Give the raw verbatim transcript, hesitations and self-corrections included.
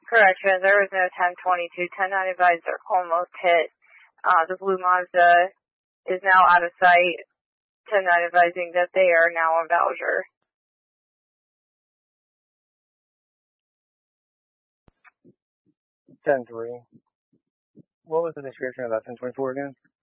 Correction, there was no ten twenty-two. ten nine advised they're almost hit. Uh, the blue Mazda is now out of sight. ten nine advising that they are now on Bowser. ten three. What was the description of that ten twenty-four again?